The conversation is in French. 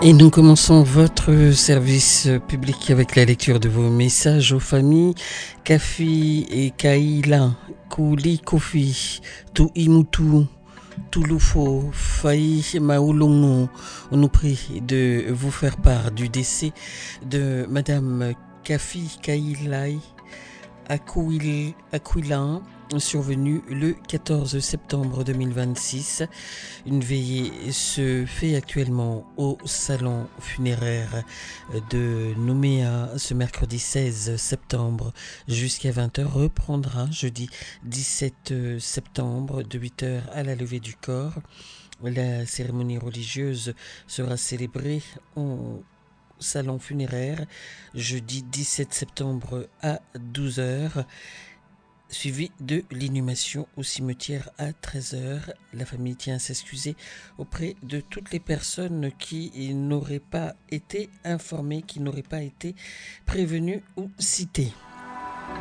Et nous commençons votre service public avec la lecture de vos messages aux familles. Kafi et Kaila, Kouli Kofi, Tu Imutu, Touloufo, Faï Maoulongo. On nous prie de vous faire part du décès de Madame Kafi Kailai Aquila, survenu le 14 septembre 2026. Une veillée se fait actuellement au salon funéraire de Nouméa ce mercredi 16 septembre jusqu'à 20h. Reprendra jeudi 17 septembre de 8h à la levée du corps. La cérémonie religieuse sera célébrée au salon funéraire jeudi 17 septembre à 12h, suivi de l'inhumation au cimetière à 13h. La famille tient à s'excuser auprès de toutes les personnes qui n'auraient pas été informées, qui n'auraient pas été prévenues ou citées.